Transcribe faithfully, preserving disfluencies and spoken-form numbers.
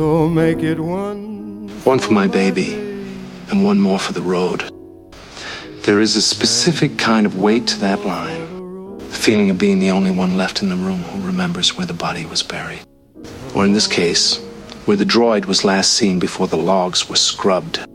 Oh, make it one. One for my baby, and one more for the road. There is a specific kind of weight to that line. The feeling of being the only one left in the room who remembers where the body was buried. Or in this case, where the droid was last seen before the logs were scrubbed.